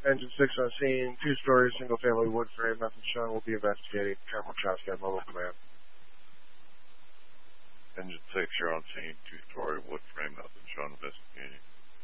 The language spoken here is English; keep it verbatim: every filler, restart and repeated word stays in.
Engine six on scene, two-story, single-family wood frame. Nothing shown. Will be investigating. Colonel Wachowski at Mobile Command. Engine six, you're on scene, two-story wood frame. Nothing shown. Investigating.